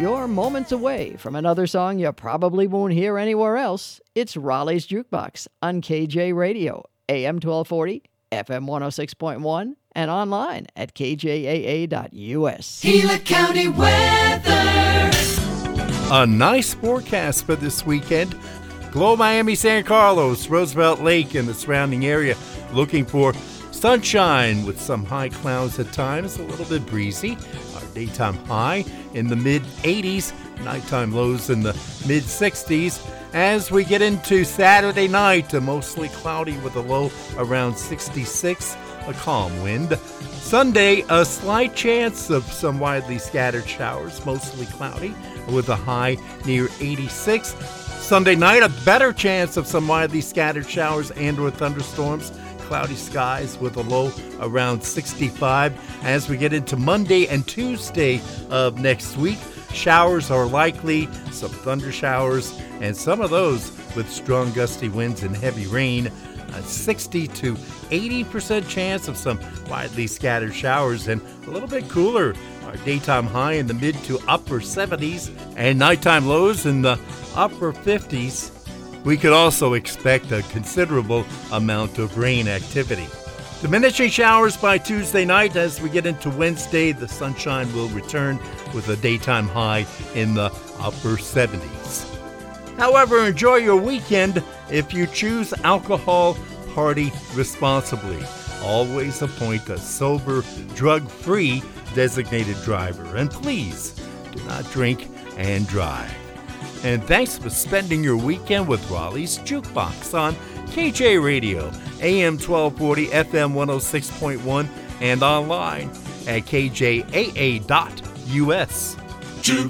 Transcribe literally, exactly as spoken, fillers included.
you're moments away from another song you probably won't hear anywhere else. It's Raleigh's Jukebox on K J Radio, A M twelve forty, F M one oh six point one, and online at k j a a dot u s. Gila County weather. A nice forecast for this weekend. Glow Miami, San Carlos, Roosevelt Lake, and the surrounding area looking for sunshine with some high clouds at times, a little bit breezy. Our daytime high in the mid eighties, nighttime lows in the mid sixties. As we get into Saturday night, mostly cloudy with a low around sixty-six, a calm wind. Sunday, a slight chance of some widely scattered showers, mostly cloudy with a high near eighty-six. Sunday night, a better chance of some widely scattered showers and or thunderstorms. Cloudy skies with a low around sixty-five. As we get into Monday and Tuesday of next week, showers are likely, some thunder showers, and some of those with strong gusty winds and heavy rain. A sixty to eighty percent chance of some widely scattered showers, and a little bit cooler. Our daytime high in the mid to upper seventies and nighttime lows in the upper fifties. We could also expect a considerable amount of rain activity. Diminishing showers by Tuesday night. As we get into Wednesday, the sunshine will return with a daytime high in the upper seventies. However, enjoy your weekend. If you choose alcohol, party responsibly. Always appoint a sober, drug-free designated driver. And please, do not drink and drive. And thanks for spending your weekend with Raleigh's Jukebox on K J Radio, A M twelve forty, F M one oh six point one, and online at k j a a dot u s. Juke